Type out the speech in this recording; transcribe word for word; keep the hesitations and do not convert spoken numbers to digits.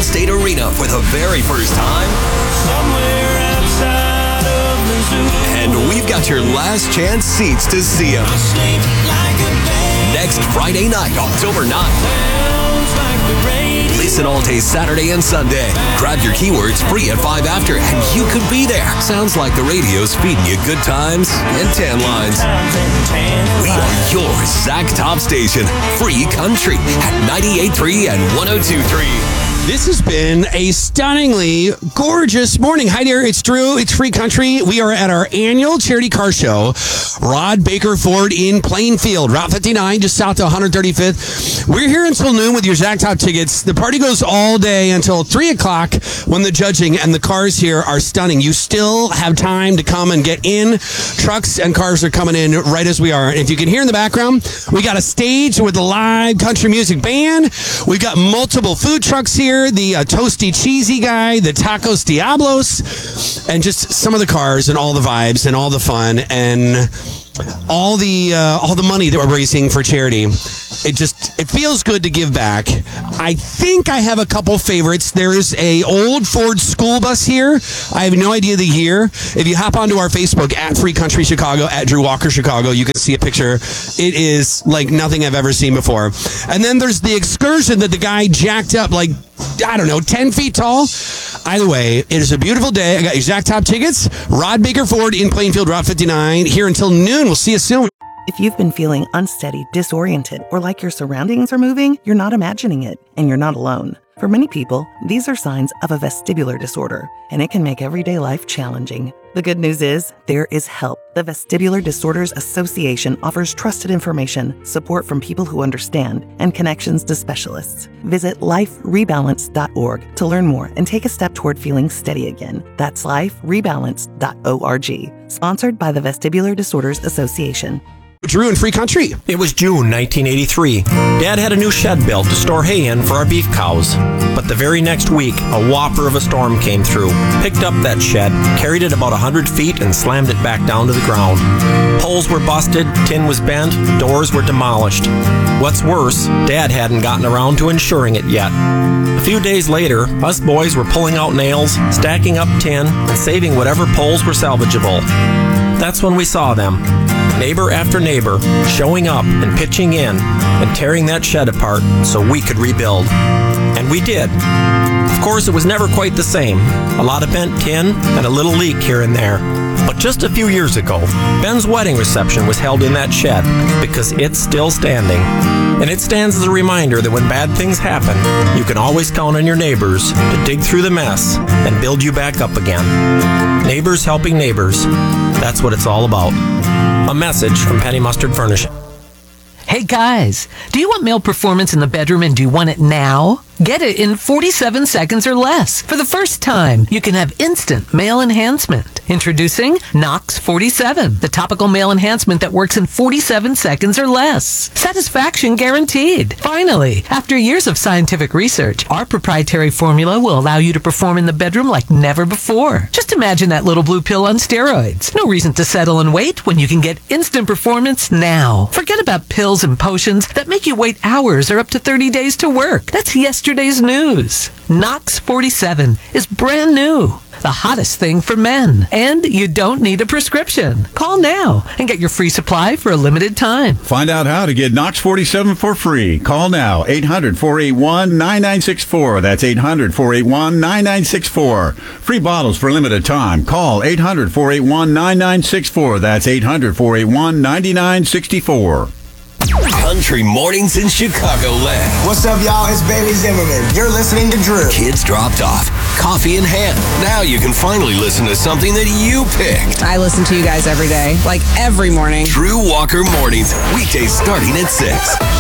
Allstate Arena for the very first time. Somewhere outside of the zoo. And we've got your last chance seats to see him. Like next Friday night, October ninth. like Listen all day Saturday and Sunday. Grab your keywords free at five after, and you could be there. Sounds like the radio's feeding you good times and tan lines. We are your Zach Top Station. Free country at ninety-eight point three and one oh two point three. This has been a stunningly gorgeous morning. Hi there, it's Drew. It's Free Country. We are at our annual charity car show, Rod Baker Ford in Plainfield, Route fifty-nine, just south of one hundred thirty-fifth. We're here until noon with your Zach Top tickets. The party goes all day until three o'clock when the judging and the cars here are stunning. You still have time to come and get in. Trucks and cars are coming in right as we are. And if you can hear in the background, we got a stage with a live country music band. We've got multiple food trucks here. The uh, Toasty Cheesy guy, the Tacos Diablos, and just some of the cars and all the vibes and all the fun and all the uh, all the money that we're raising for charity. It just it feels good to give back. I think I have a couple favorites. There is a old Ford school bus here. I have no idea the year. If you hop onto our Facebook at Free Country Chicago, at Drew Walker Chicago, you can see a picture. It is like nothing I've ever seen before. And then there's the excursion that the guy jacked up like, I don't know, ten feet tall. Either way, it is a beautiful day. I got your Zach Top tickets. Rod Baker Ford in Plainfield, Route fifty-nine, here until noon. We'll see you soon. If you've been feeling unsteady, disoriented, or like your surroundings are moving, you're not imagining it, and you're not alone. For many people, these are signs of a vestibular disorder, and it can make everyday life challenging. The good news is, there is help. The Vestibular Disorders Association offers trusted information, support from people who understand, and connections to specialists. Visit life rebalance dot org to learn more and take a step toward feeling steady again. That's life rebalance dot org. Sponsored by the Vestibular Disorders Association. Drew and Free Country. It was June nineteen eighty-three. Dad had a new shed built to store hay in for our beef cows. But the very next week, a whopper of a storm came through, picked up that shed, carried it about one hundred feet, and slammed it back down to the ground. Poles were busted, tin was bent, doors were demolished. What's worse, Dad hadn't gotten around to insuring it yet. A few days later, us boys were pulling out nails, stacking up tin, and saving whatever poles were salvageable. That's when we saw them. Neighbor after neighbor, showing up and pitching in and tearing that shed apart so we could rebuild. And we did. Of course, it was never quite the same. A lot of bent tin and a little leak here and there. But just a few years ago, Ben's wedding reception was held in that shed because it's still standing. And it stands as a reminder that when bad things happen, you can always count on your neighbors to dig through the mess and build you back up again. Neighbors helping neighbors. That's what it's all about. A message from Penny Mustard Furnishing. Hey guys, do you want male performance in the bedroom and do you want it now? Get it in forty-seven seconds or less. For the first time, you can have instant male enhancement. Introducing Knox forty-seven, the topical male enhancement that works in forty-seven seconds or less. Satisfaction guaranteed. Finally, after years of scientific research, our proprietary formula will allow you to perform in the bedroom like never before. Just imagine that little blue pill on steroids. No reason to settle and wait when you can get instant performance now. Forget about pills and potions that make you wait hours or up to thirty days to work. That's yesterday's news. Knox forty-seven is brand new. The hottest thing for men. And you don't need a prescription. Call now and get your free supply for a limited time. Find out how to get Knox forty-seven for free. Call now, eight hundred, four eight one, nine nine six four. That's eight hundred, four eight one, nine nine six four. Free bottles for limited time. Call eight hundred, four eight one, nine nine six four. That's eight hundred, four eight one, nine nine six four. Country mornings in Chicagoland. What's up, y'all? It's Bailey Zimmerman. You're listening to Drew. Kids dropped off, coffee in hand. Now you can finally listen to something that you picked. I listen to you guys every day, like every morning. Drew Walker Mornings, weekdays starting at six.